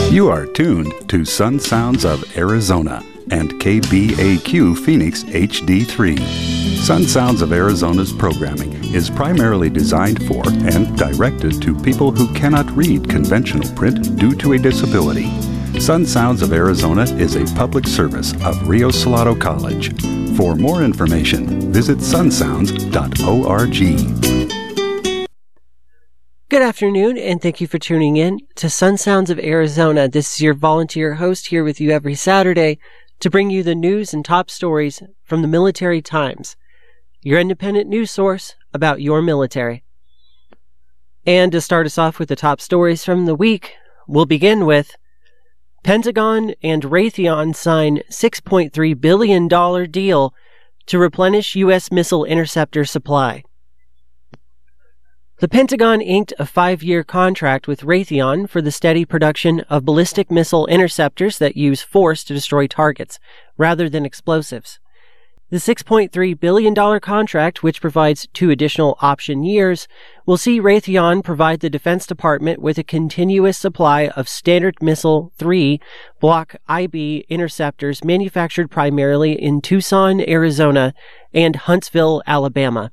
You are tuned to Sun Sounds of Arizona and KBAQ Phoenix HD3. Sun Sounds of Arizona's programming is primarily designed for and directed to people who cannot read conventional print due to a disability. Sun Sounds of Arizona is a public service of Rio Salado College. For more information, visit sunsounds.org. Good afternoon, and thank you for tuning in to Sun Sounds of Arizona. This is your volunteer host here with you every Saturday to bring you the news and top stories from the Military Times, your independent news source about your military. And to start us off with the top stories from the week, we'll begin with Pentagon and Raytheon sign $6.3 billion deal to replenish U.S. missile interceptor supply. The Pentagon inked a 5-year contract with Raytheon for the steady production of ballistic missile interceptors that use force to destroy targets, rather than explosives. The $6.3 billion contract, which provides 2 additional option years, will see Raytheon provide the Defense Department with a continuous supply of Standard Missile-3 Block IB interceptors manufactured primarily in Tucson, Arizona, and Huntsville, Alabama.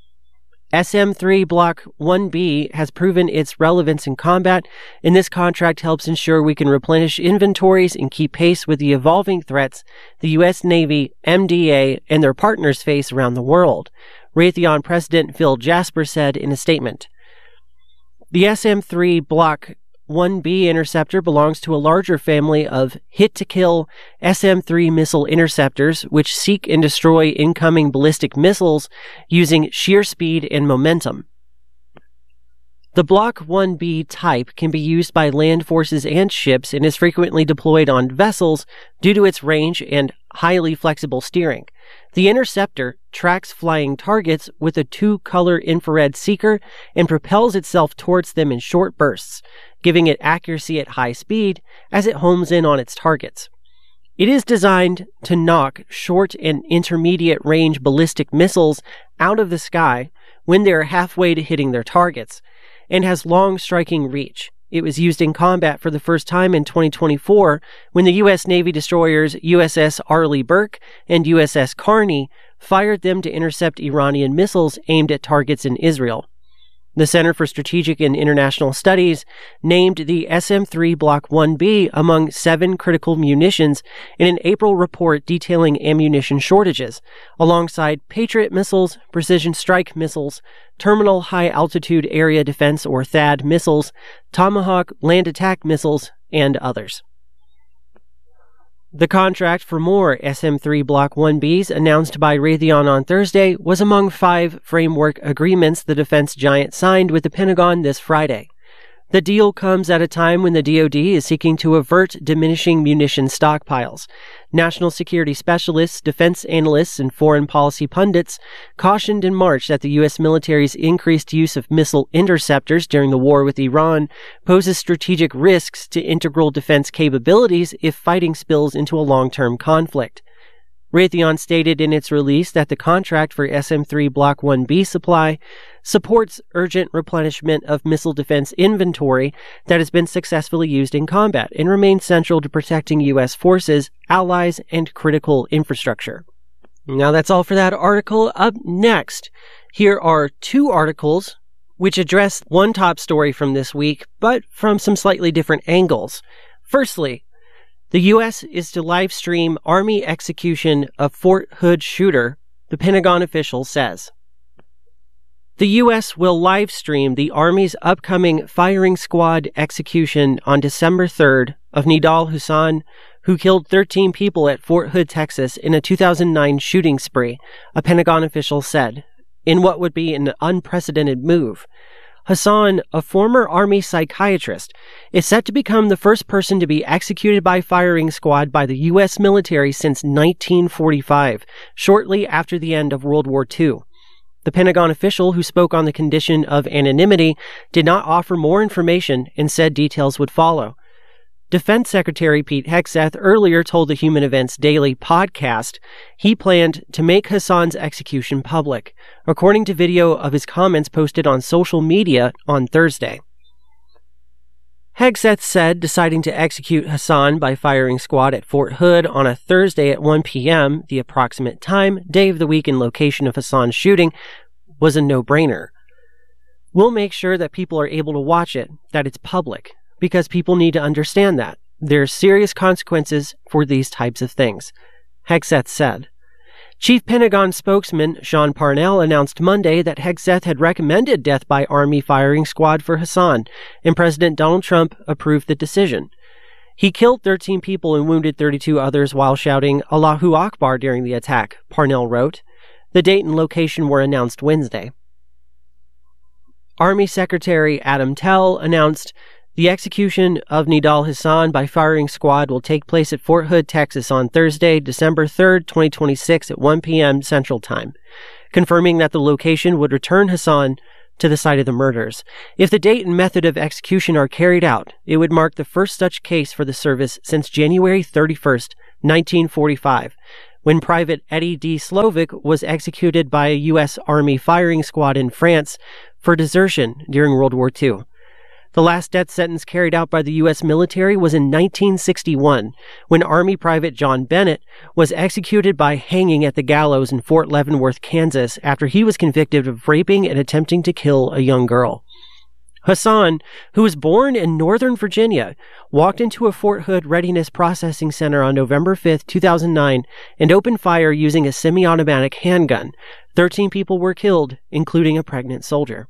SM-3 Block 1B has proven its relevance in combat, and this contract helps ensure we can replenish inventories and keep pace with the evolving threats the U.S. Navy, MDA, and their partners face around the world, Raytheon President Phil Jasper said in a statement. The SM-3 Block 1B interceptor belongs to a larger family of hit-to-kill SM-3 missile interceptors, which seek and destroy incoming ballistic missiles using sheer speed and momentum. The Block 1B type can be used by land forces and ships and is frequently deployed on vessels due to its range and highly flexible steering. The interceptor tracks flying targets with a 2-color infrared seeker and propels itself towards them in short bursts, giving it accuracy at high speed as it homes in on its targets. It is designed to knock short and intermediate range ballistic missiles out of the sky when they are halfway to hitting their targets, and has long striking reach. It was used in combat for the first time in 2024 when the U.S. Navy destroyers USS Arleigh Burke and USS Carney fired them to intercept Iranian missiles aimed at targets in Israel. The Center for Strategic and International Studies named the SM-3 Block 1B among 7 critical munitions in an April report detailing ammunition shortages, alongside Patriot missiles, precision strike missiles, terminal high-altitude area defense or THAAD missiles, Tomahawk land attack missiles, and others. The contract for more SM-3 Block 1Bs announced by Raytheon on Thursday was among 5 framework agreements the defense giant signed with the Pentagon this Friday. The deal comes at a time when the DoD is seeking to avert diminishing munition stockpiles. National security specialists, defense analysts, and foreign policy pundits cautioned in March that the U.S. military's increased use of missile interceptors during the war with Iran poses strategic risks to integral defense capabilities if fighting spills into a long-term conflict. Raytheon stated in its release that the contract for SM-3 Block 1B supply supports urgent replenishment of missile defense inventory that has been successfully used in combat and remains central to protecting U.S. forces, allies, and critical infrastructure. Now that's all for that article. Up next, here are 2 articles which address one top story from this week, but from some slightly different angles. Firstly, the U.S. is to live stream Army execution of Fort Hood shooter, the Pentagon official says. The U.S. will live stream the Army's upcoming firing squad execution on December 3rd of Nidal Hasan, who killed 13 people at Fort Hood, Texas in a 2009 shooting spree, a Pentagon official said, in what would be an unprecedented move. Hasan, a former Army psychiatrist, is set to become the first person to be executed by firing squad by the U.S. military since 1945, shortly after the end of World War II. The Pentagon official, who spoke on the condition of anonymity, did not offer more information and said details would follow. Defense Secretary Pete Hegseth earlier told the Human Events Daily podcast he planned to make Hasan's execution public, according to video of his comments posted on social media on Thursday. Hegseth said deciding to execute Hassan by firing squad at Fort Hood on a Thursday at 1 p.m., the approximate time, day of the week, and location of Hassan's shooting, was a no-brainer. We'll make sure that people are able to watch it, that it's public, because people need to understand that. There are serious consequences for these types of things, Hegseth said. Chief Pentagon spokesman Sean Parnell announced Monday that Hegseth had recommended death by Army firing squad for Hassan, and President Donald Trump approved the decision. He killed 13 people and wounded 32 others while shouting Allahu Akbar during the attack, Parnell wrote. The date and location were announced Wednesday. Army Secretary Adam Tell announced the execution of Nidal Hassan by firing squad will take place at Fort Hood, Texas on Thursday, December 3, 2026 at 1 p.m. Central Time, confirming that the location would return Hassan to the site of the murders. If the date and method of execution are carried out, it would mark the first such case for the service since January 31, 1945, when Private Eddie D. Slovic was executed by a U.S. Army firing squad in France for desertion during World War II. The last death sentence carried out by the U.S. military was in 1961, when Army Private John Bennett was executed by hanging at the gallows in Fort Leavenworth, Kansas, after he was convicted of raping and attempting to kill a young girl. Hassan, who was born in Northern Virginia, walked into a Fort Hood Readiness Processing Center on November 5, 2009, and opened fire using a semi-automatic handgun. 13 people were killed, including a pregnant soldier.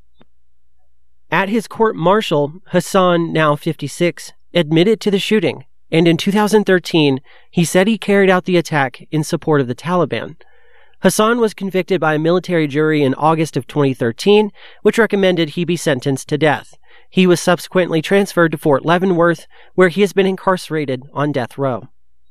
At his court-martial, Hassan, now 56, admitted to the shooting, and in 2013, he said he carried out the attack in support of the Taliban. Hassan was convicted by a military jury in August of 2013, which recommended he be sentenced to death. He was subsequently transferred to Fort Leavenworth, where he has been incarcerated on death row.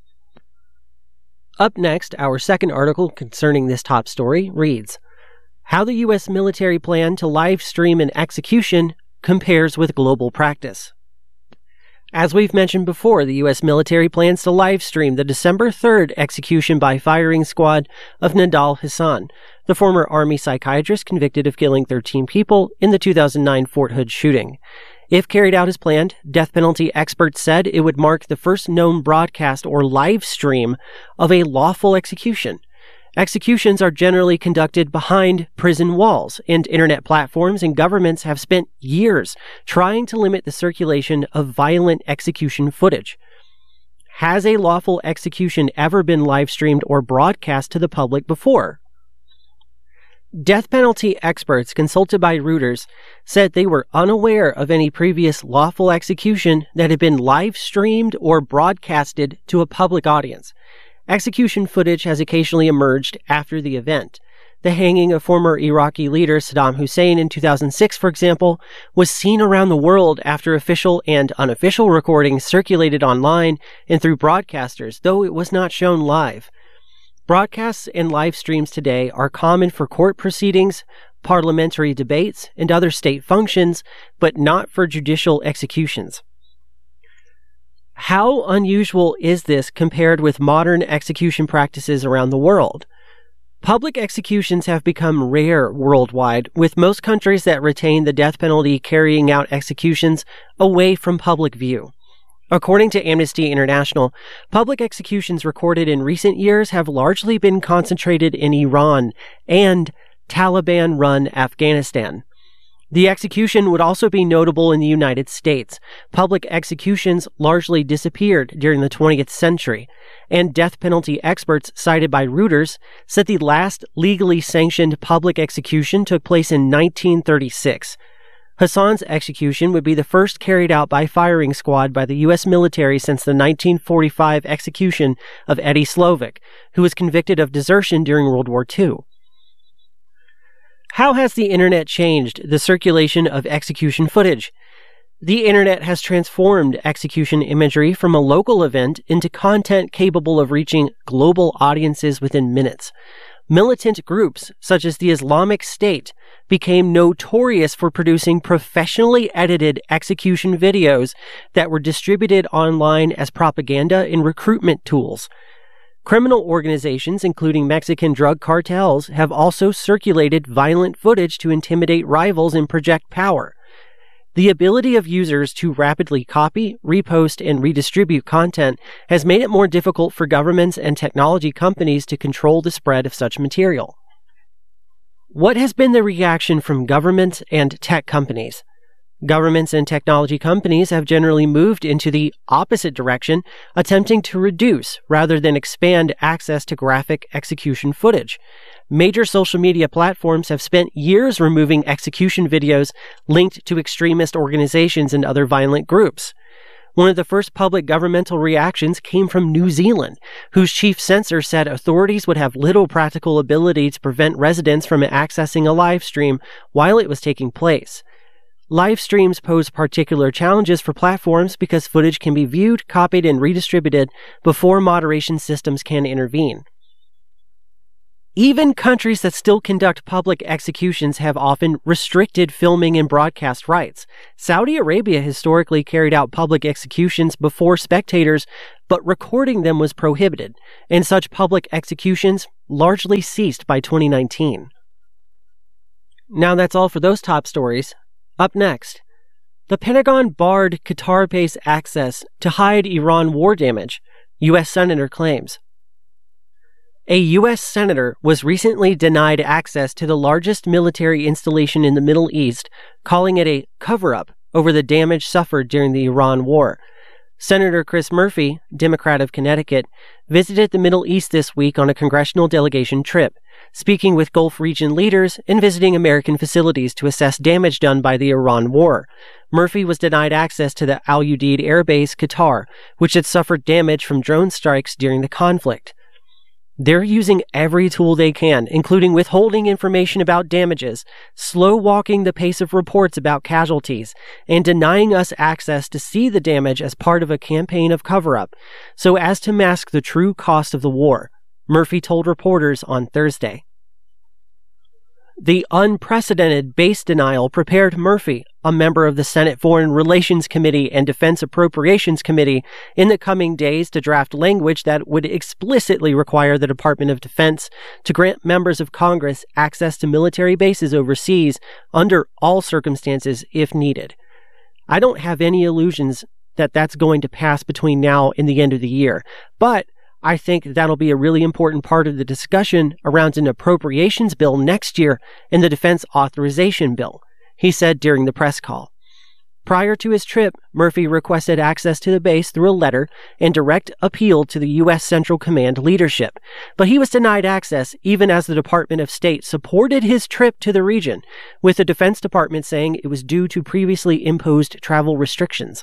Up next, our second article concerning this top story reads, How the U.S. military plan to live stream an execution compares with global practice. As we've mentioned before, the U.S. military plans to live stream the December 3rd execution by firing squad of Nidal Hassan, the former Army psychiatrist convicted of killing 13 people in the 2009 Fort Hood shooting. If carried out as planned, death penalty experts said it would mark the first known broadcast or live stream of a lawful execution. Executions are generally conducted behind prison walls, and internet platforms and governments have spent years trying to limit the circulation of violent execution footage. Has a lawful execution ever been live-streamed or broadcast to the public before? Death penalty experts consulted by Reuters said they were unaware of any previous lawful execution that had been live-streamed or broadcasted to a public audience. Execution footage has occasionally emerged after the event. The hanging of former Iraqi leader Saddam Hussein in 2006, for example, was seen around the world after official and unofficial recordings circulated online and through broadcasters, though it was not shown live. Broadcasts and live streams today are common for court proceedings, parliamentary debates, and other state functions, but not for judicial executions. How unusual is this compared with modern execution practices around the world? Public executions have become rare worldwide, with most countries that retain the death penalty carrying out executions away from public view. According to Amnesty International, public executions recorded in recent years have largely been concentrated in Iran and Taliban-run Afghanistan. The execution would also be notable in the United States. Public executions largely disappeared during the 20th century, and death penalty experts cited by Reuters said the last legally sanctioned public execution took place in 1936. Hassan's execution would be the first carried out by firing squad by the U.S. military since the 1945 execution of Eddie Slovic, who was convicted of desertion during World War II. How has the internet changed the circulation of execution footage? The internet has transformed execution imagery from a local event into content capable of reaching global audiences within minutes. Militant groups, such as the Islamic State, became notorious for producing professionally edited execution videos that were distributed online as propaganda and recruitment tools. Criminal organizations, including Mexican drug cartels, have also circulated violent footage to intimidate rivals and project power. The ability of users to rapidly copy, repost, and redistribute content has made it more difficult for governments and technology companies to control the spread of such material. What has been the reaction from governments and tech companies? Governments and technology companies have generally moved into the opposite direction, attempting to reduce rather than expand access to graphic execution footage. Major social media platforms have spent years removing execution videos linked to extremist organizations and other violent groups. One of the first public governmental reactions came from New Zealand, whose chief censor said authorities would have little practical ability to prevent residents from accessing a live stream while it was taking place. Live streams pose particular challenges for platforms because footage can be viewed, copied, and redistributed before moderation systems can intervene. Even countries that still conduct public executions have often restricted filming and broadcast rights. Saudi Arabia historically carried out public executions before spectators, but recording them was prohibited, and such public executions largely ceased by 2019. Now that's all for those top stories. Up next, the Pentagon barred Qatar-based access to hide Iran war damage, U.S. Senator claims. A U.S. Senator was recently denied access to the largest military installation in the Middle East, calling it a cover-up over the damage suffered during the Iran war. Senator Chris Murphy, Democrat of Connecticut, visited the Middle East this week on a congressional delegation trip, speaking with Gulf region leaders and visiting American facilities to assess damage done by the Iran war. Murphy was denied access to the Al Udeid Air Base, Qatar, which had suffered damage from drone strikes during the conflict. They're using every tool they can, including withholding information about damages, slow-walking the pace of reports about casualties, and denying us access to see the damage as part of a campaign of cover-up, so as to mask the true cost of the war, Murphy told reporters on Thursday. The unprecedented base denial prepared Murphy, a member of the Senate Foreign Relations Committee and Defense Appropriations Committee, in the coming days to draft language that would explicitly require the Department of Defense to grant members of Congress access to military bases overseas under all circumstances if needed. I don't have any illusions that that's going to pass between now and the end of the year, but I think that'll be a really important part of the discussion around an appropriations bill next year and the defense authorization bill, he said during the press call. Prior to his trip, Murphy requested access to the base through a letter and direct appeal to the U.S. Central Command leadership, but he was denied access even as the Department of State supported his trip to the region, with the Defense Department saying it was due to previously imposed travel restrictions.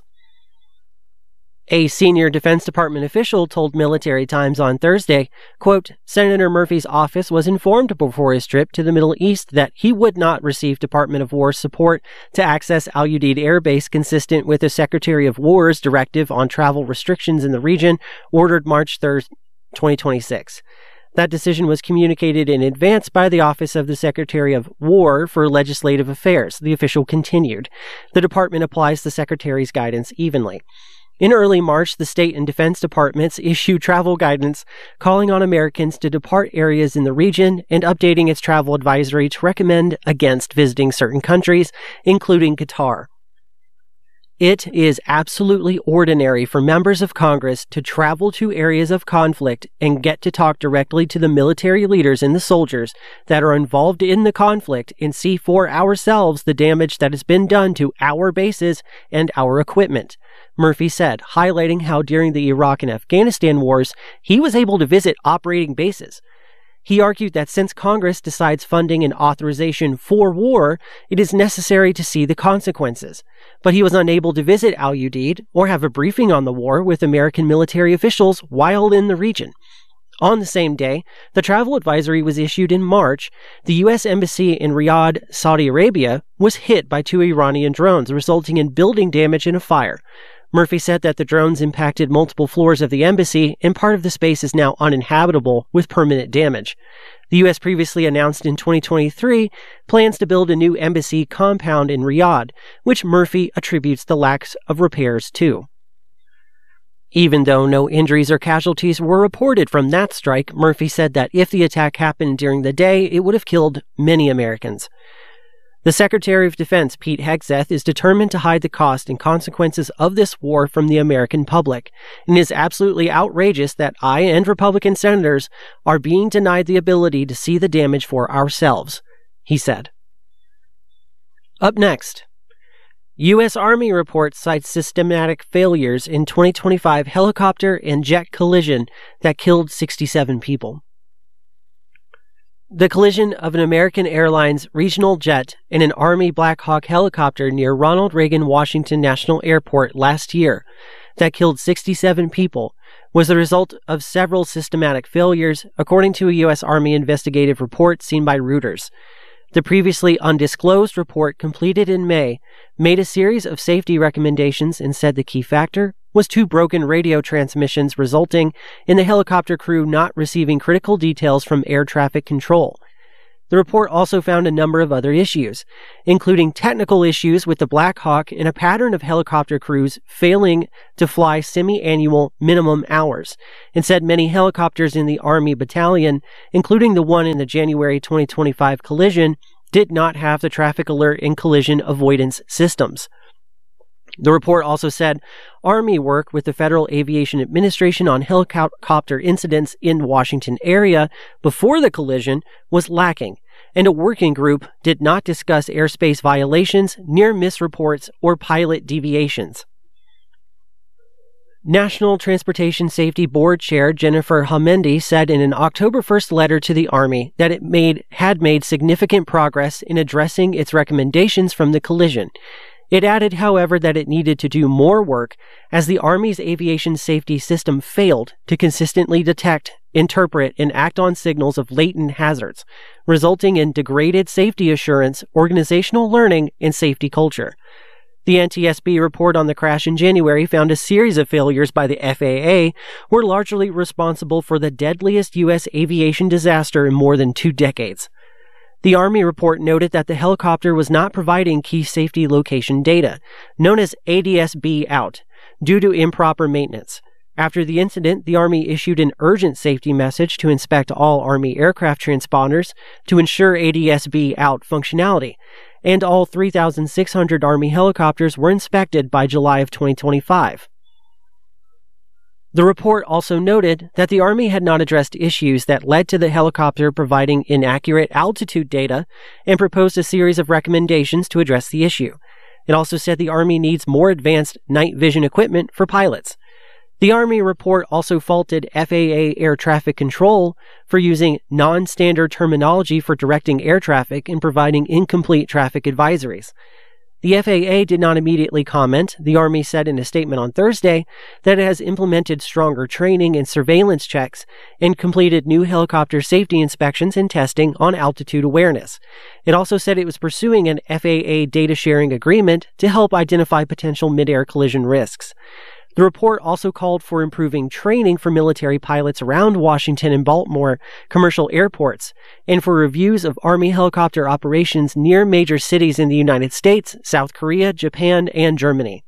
A senior Defense Department official told Military Times on Thursday, quote, Senator Murphy's office was informed before his trip to the Middle East that he would not receive Department of War support to access Al Udeid Air Base consistent with the Secretary of War's directive on travel restrictions in the region, ordered March 3, 2026. That decision was communicated in advance by the Office of the Secretary of War for Legislative Affairs, the official continued. The department applies the Secretary's guidance evenly. In early March, the state and defense departments issued travel guidance calling on Americans to depart areas in the region and updating its travel advisory to recommend against visiting certain countries, including Qatar. It is absolutely ordinary for members of Congress to travel to areas of conflict and get to talk directly to the military leaders and the soldiers that are involved in the conflict and see for ourselves the damage that has been done to our bases and our equipment, Murphy said, highlighting how during the Iraq and Afghanistan wars, he was able to visit operating bases. He argued that since Congress decides funding and authorization for war, it is necessary to see the consequences. But he was unable to visit Al Udeid or have a briefing on the war with American military officials while in the region. On the same day, the travel advisory was issued in March. The U.S. Embassy in Riyadh, Saudi Arabia, was hit by 2 Iranian drones, resulting in building damage and a fire. Murphy said that the drones impacted multiple floors of the embassy, and part of the space is now uninhabitable with permanent damage. The U.S. previously announced in 2023 plans to build a new embassy compound in Riyadh, which Murphy attributes the lack of repairs to. Even though no injuries or casualties were reported from that strike, Murphy said that if the attack happened during the day, it would have killed many Americans. The Secretary of Defense, Pete Hegseth, is determined to hide the cost and consequences of this war from the American public, and it is absolutely outrageous that I and Republican senators are being denied the ability to see the damage for ourselves, he said. Up next, U.S. Army report cites systematic failures in 2025 helicopter and jet collision that killed 67 people. The collision of an American Airlines regional jet and an Army Black Hawk helicopter near Ronald Reagan Washington National Airport last year that killed 67 people was the result of several systematic failures, according to a U.S. Army investigative report seen by Reuters. The previously undisclosed report, completed in May, made a series of safety recommendations and said the key factor was 2 broken radio transmissions, resulting in the helicopter crew not receiving critical details from air traffic control. The report also found a number of other issues, including technical issues with the Black Hawk and a pattern of helicopter crews failing to fly semi-annual minimum hours, and said many helicopters in the Army battalion, including the one in the January 2025 collision, did not have the traffic alert and collision avoidance systems. The report also said Army work with the Federal Aviation Administration on helicopter incidents in Washington area before the collision was lacking, and a working group did not discuss airspace violations, near-miss reports, or pilot deviations. National Transportation Safety Board Chair Jennifer Homendy said in an October 1st letter to the Army that it had made significant progress in addressing its recommendations from the collision. It added, however, that it needed to do more work as the Army's aviation safety system failed to consistently detect, interpret, and act on signals of latent hazards, resulting in degraded safety assurance, organizational learning, and safety culture. The NTSB report on the crash in January found a series of failures by the FAA were largely responsible for the deadliest U.S. aviation disaster in more than 2 decades. The Army report noted that the helicopter was not providing key safety location data, known as ADS-B out, due to improper maintenance. After the incident, the Army issued an urgent safety message to inspect all Army aircraft transponders to ensure ADS-B out functionality, and all 3,600 Army helicopters were inspected by July of 2025. The report also noted that the Army had not addressed issues that led to the helicopter providing inaccurate altitude data and proposed a series of recommendations to address the issue. It also said the Army needs more advanced night vision equipment for pilots. The Army report also faulted FAA air traffic control for using non-standard terminology for directing air traffic and providing incomplete traffic advisories. The FAA did not immediately comment. The Army said in a statement on Thursday that it has implemented stronger training and surveillance checks and completed new helicopter safety inspections and testing on altitude awareness. It also said it was pursuing an FAA data sharing agreement to help identify potential mid-air collision risks. The report also called for improving training for military pilots around Washington and Baltimore commercial airports, and for reviews of Army helicopter operations near major cities in the United States, South Korea, Japan, and Germany.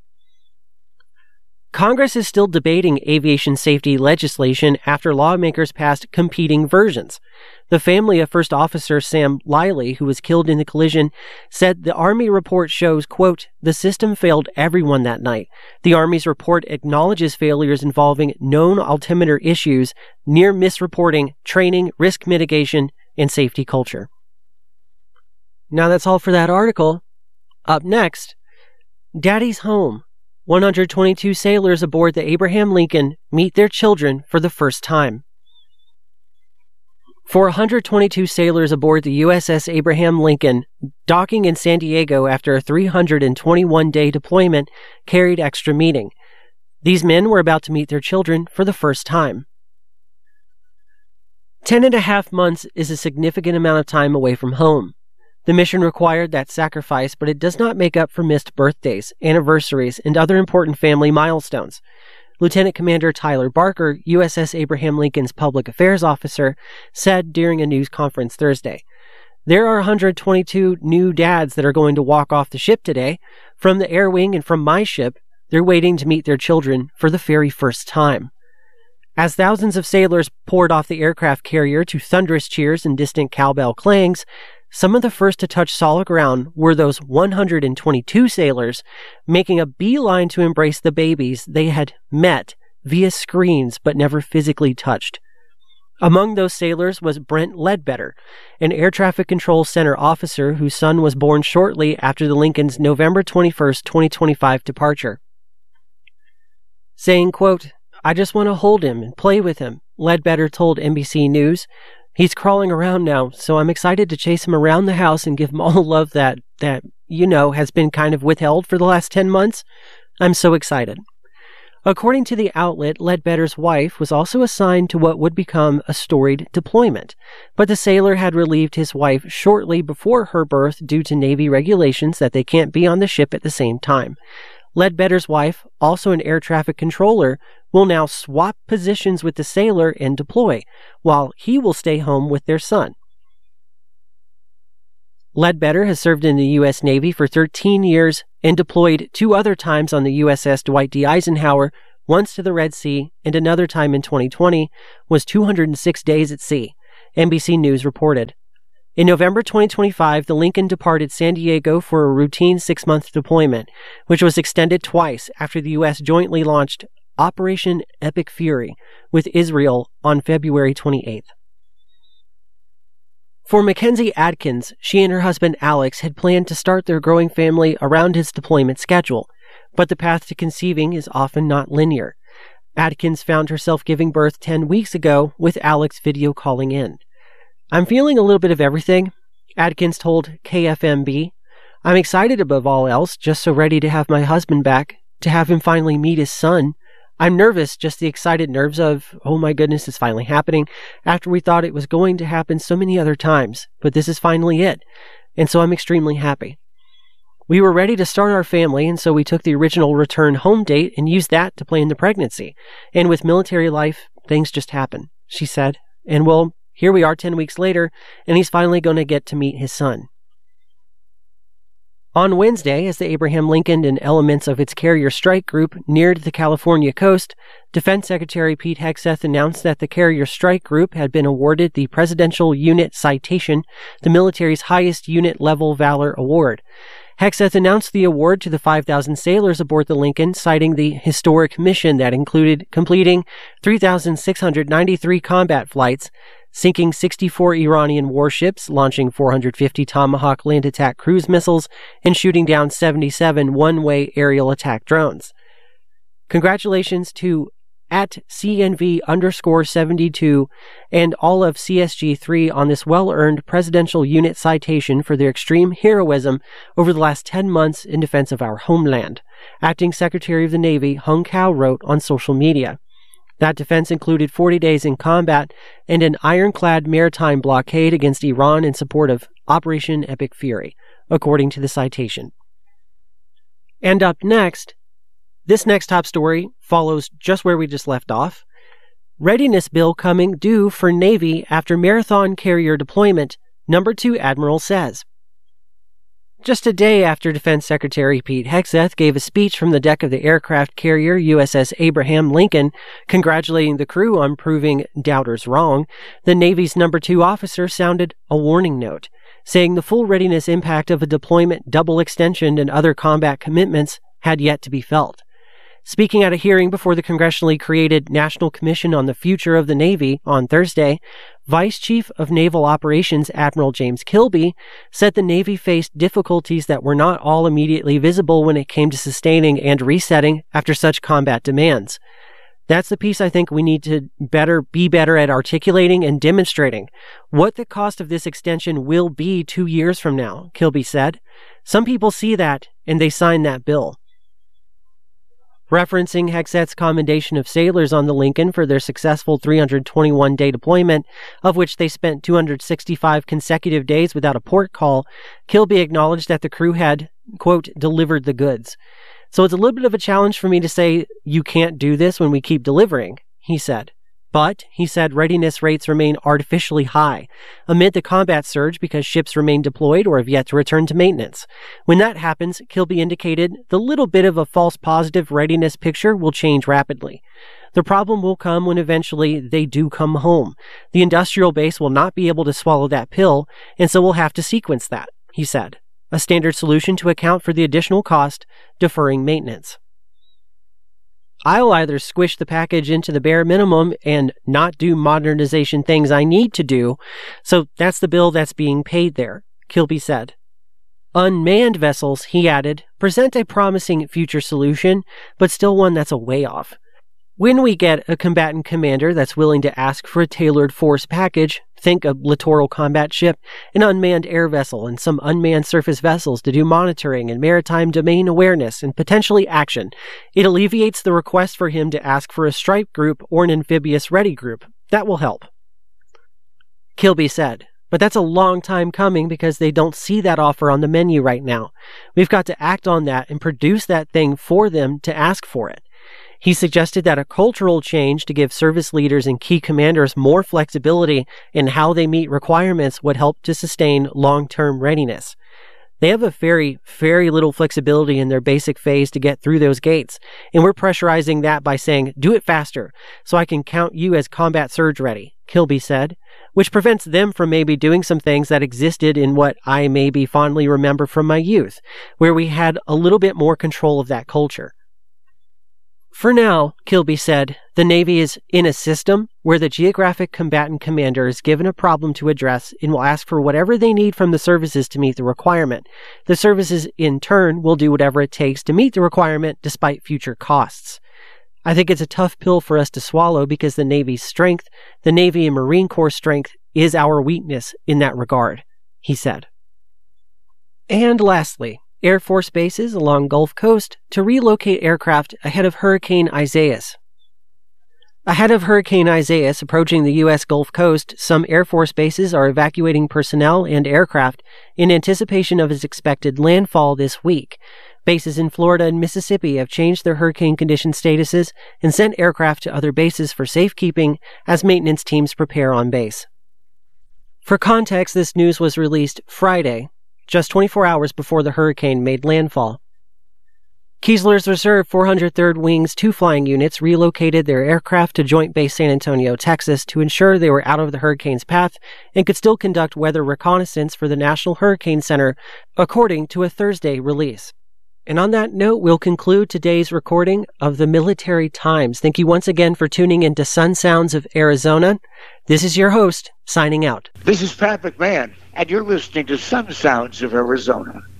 Congress is still debating aviation safety legislation after lawmakers passed competing versions. The family of First Officer Sam Liley, who was killed in the collision, said the Army report shows, quote, "The system failed everyone that night. The Army's report acknowledges failures involving known altimeter issues, near misreporting, training, risk mitigation, and safety culture." Now that's all for that article. Up next, Daddy's home. 122 sailors aboard the Abraham Lincoln meet their children for the first time. For 122 sailors aboard the USS Abraham Lincoln, docking in San Diego after a 321-day deployment carried extra meaning. These men were about to meet their children for the first time. 10.5 months is a significant amount of time away from home. The mission required that sacrifice, but it does not make up for missed birthdays, anniversaries, and other important family milestones. Lieutenant Commander Tyler Barker, USS Abraham Lincoln's public affairs officer, said during a news conference Thursday, "There are 122 new dads that are going to walk off the ship today. From the air wing and from my ship, they're waiting to meet their children for the very first time." As thousands of sailors poured off the aircraft carrier to thunderous cheers and distant cowbell clangs, Some of the first to touch solid ground were those 122 sailors making a beeline to embrace the babies they had met via screens but never physically touched. Among those sailors was Brent Ledbetter, an air traffic control center officer whose son was born shortly after the Lincoln's November 21, 2025 departure. Saying, quote, "I just want to hold him and play with him," Ledbetter told NBC News. "He's crawling around now, so I'm excited to chase him around the house and give him all the love that has been kind of withheld for the last 10 months. I'm so excited." According to the outlet, Ledbetter's wife was also assigned to what would become a storied deployment, but the sailor had relieved his wife shortly before her birth due to Navy regulations that they can't be on the ship at the same time. Ledbetter's wife, also an air traffic controller, will now swap positions with the sailor and deploy, while he will stay home with their son. Ledbetter has served in the U.S. Navy for 13 years and deployed 2 other times on the USS Dwight D. Eisenhower, once to the Red Sea and another time in 2020, was 206 days at sea, NBC News reported. In November 2025, the Lincoln departed San Diego for a routine 6-month deployment, which was extended twice after the U.S. jointly launched Operation Epic Fury with Israel on February 28th. For Mackenzie Adkins, she and her husband Alex had planned to start their growing family around his deployment schedule, but the path to conceiving is often not linear. Adkins found herself giving birth 10 weeks ago with Alex video calling in. "I'm feeling a little bit of everything," Adkins told KFMB. "I'm excited above all else, just so ready to have my husband back, to have him finally meet his son. I'm nervous, just the excited nerves of, oh my goodness, it's finally happening, after we thought it was going to happen so many other times, but this is finally it, and so I'm extremely happy. We were ready to start our family, and so we took the original return home date and used that to plan the pregnancy, and with military life, things just happen," she said. "And well, here we are 10 weeks later, and he's finally going to get to meet his son." On Wednesday, as the Abraham Lincoln and elements of its carrier strike group neared the California coast, Defense Secretary Pete Hegseth announced that the carrier strike group had been awarded the Presidential Unit Citation, the military's highest unit-level valor award. Hegseth announced the award to the 5,000 sailors aboard the Lincoln, citing the historic mission that included completing 3,693 combat flights, sinking 64 Iranian warships, launching 450 Tomahawk land attack cruise missiles, and shooting down 77 one-way aerial attack drones. Congratulations to @CNV_72 and all of CSG3 on this well-earned Presidential Unit Citation for their extreme heroism over the last 10 months in defense of our homeland, Acting Secretary of the Navy Hung Cao wrote on social media. That defense included 40 days in combat and an ironclad maritime blockade against Iran in support of Operation Epic Fury, according to the citation. And up next, this next top story follows just where we just left off. Readiness bill coming due for Navy after marathon carrier deployment, Number 2 Admiral says. Just a day after Defense Secretary Pete Hegseth gave a speech from the deck of the aircraft carrier USS Abraham Lincoln, congratulating the crew on proving doubters wrong, the Navy's number 2 officer sounded a warning note, saying the full readiness impact of a deployment double extension and other combat commitments had yet to be felt. Speaking at a hearing before the congressionally created National Commission on the Future of the Navy on Thursday, Vice Chief of Naval Operations Admiral James Kilby said the Navy faced difficulties that were not all immediately visible when it came to sustaining and resetting after such combat demands. That's the piece I think we need to be better at articulating and demonstrating what the cost of this extension will be 2 years from now, Kilby said. Some people see that and they sign that bill. Referencing Hegseth's commendation of sailors on the Lincoln for their successful 321-day deployment, of which they spent 265 consecutive days without a port call, Kilby acknowledged that the crew had, quote, delivered the goods. So it's a little bit of a challenge for me to say, you can't do this when we keep delivering, he said. But, he said, readiness rates remain artificially high amid the combat surge because ships remain deployed or have yet to return to maintenance. When that happens, Kilby indicated, the little bit of a false positive readiness picture will change rapidly. The problem will come when eventually they do come home. The industrial base will not be able to swallow that pill, and so we'll have to sequence that, he said. A standard solution to account for the additional cost, deferring maintenance. I'll either squish the package into the bare minimum and not do modernization things I need to do, so that's the bill that's being paid there, Kilby said. Unmanned vessels, he added, present a promising future solution, but still one that's a way off. When we get a combatant commander that's willing to ask for a tailored force package, think a littoral combat ship, an unmanned air vessel, and some unmanned surface vessels to do monitoring and maritime domain awareness and potentially action, it alleviates the request for him to ask for a strike group or an amphibious ready group. That will help, Kilby said. But that's a long time coming because they don't see that offer on the menu right now. We've got to act on that and produce that thing for them to ask for it. He suggested that a cultural change to give service leaders and key commanders more flexibility in how they meet requirements would help to sustain long-term readiness. They have a very, very little flexibility in their basic phase to get through those gates, and we're pressurizing that by saying, do it faster, so I can count you as combat surge ready, Kilby said, which prevents them from maybe doing some things that existed in what I maybe fondly remember from my youth, where we had a little bit more control of that culture. For now, Kilby said, the Navy is in a system where the geographic combatant commander is given a problem to address and will ask for whatever they need from the services to meet the requirement. The services, in turn, will do whatever it takes to meet the requirement despite future costs. I think it's a tough pill for us to swallow because the Navy's strength, the Navy and Marine Corps strength, is our weakness in that regard, he said. And lastly, Air Force bases along Gulf Coast to relocate aircraft ahead of Hurricane Isaias. Ahead of Hurricane Isaias approaching the U.S. Gulf Coast, some Air Force bases are evacuating personnel and aircraft in anticipation of its expected landfall this week. Bases in Florida and Mississippi have changed their hurricane condition statuses and sent aircraft to other bases for safekeeping as maintenance teams prepare on base. For context, this news was released Friday, just 24 hours before the hurricane made landfall. Keesler's Reserve 403rd Wing's 2 flying units relocated their aircraft to Joint Base San Antonio, Texas, to ensure they were out of the hurricane's path and could still conduct weather reconnaissance for the National Hurricane Center, according to a Thursday release. And on that note, we'll conclude today's recording of the Military Times. Thank you once again for tuning into Sun Sounds of Arizona. This is your host, signing out. This is Pat McMahon, and you're listening to Sun Sounds of Arizona.